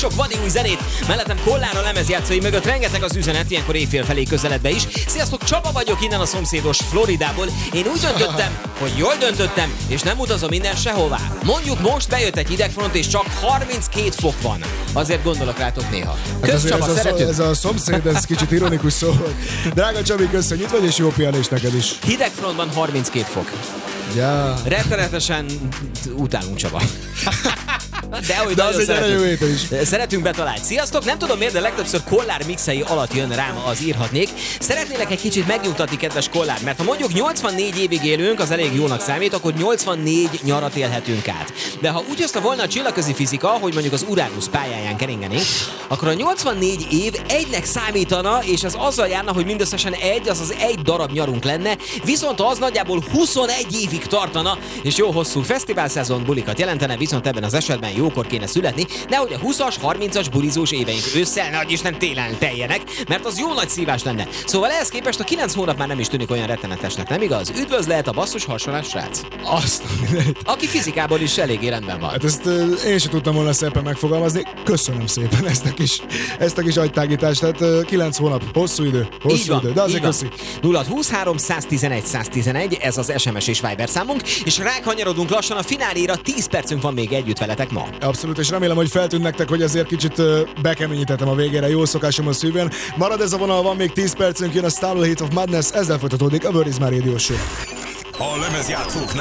Sok vadi új zenét, mellettem Kollár a lemezjátszói mögött, rengeteg az üzenet, ilyenkor éjfél felé közeledve is. Sziasztok, Csaba vagyok innen a szomszédos Floridából. Én úgy döntöttem, hogy jól döntöttem, és nem utazom innen sehová. Mondjuk most bejött egy hidegfront, és csak 32 fok van. Azért gondolok rátok néha. Kösz, Csaba, szeretünk. Ez a szomszéd, ez kicsit ironikus szó. Drága Csabi, köszönjük, vagy és jó pihenés neked is. Hidegfrontban 32 fok. Ja. Rettenetesen utálunk, Csaba. De az egy erejű étel is. Szeretünk betalálni. Sziasztok! Nem tudom miért, de legtöbbször Kollár mixei alatt jön rám, az írhatnék. Szeretnélek egy kicsit megnyugtatni, kedves Kollár, mert ha mondjuk 84 évig élünk, az elég jónak számít, akkor 84 nyarat élhetünk át. De ha úgy hozta volna a csillagközi fizika, hogy mondjuk az Uranus pályáján keringenénk, akkor a 84 év egynek számítana, és az azzal járna, hogy mindösszesen azaz egy darab nyarunk lenne, viszont az nagyjából 21 évig tartana, és jó hosszú fesztiválszezon bulikat jelentene, viszont ebben az esetben jókor kéne születni, nehogy a 20-as, 30-as bulizós éveink ősszel, nehogy Isten télen teljenek, mert az jó nagy szívás lenne. Szóval ehhez képest a 9 hónap már nem is tűnik olyan rettenetesnek, nem igaz? Üdvözlet a basszus hasonlás srác. Azt, aki fizikából is eléggé rendben van. Hát ezt én sem tudtam volna szépen megfogalmazni. Köszönöm szépen ezt a kis agytágítást. Tehát 9 hónap, hosszú idő, de azért köszi. 0-23 111 111, ez az SMS és Viber számunk, és rákanyarodunk lassan a fináléra, 10 percünk van még együtt veletek ma. Abszolút, és remélem, hogy feltűnt nektek, hogy azért kicsit bekeményítettem a végére, jó szokásom a szívben. Marad ez a vonal, van még 10 percünk, jön a Stable Heat of Madness, ezzel folytatódik a Word is My Radio Show. A lemezjátszóknál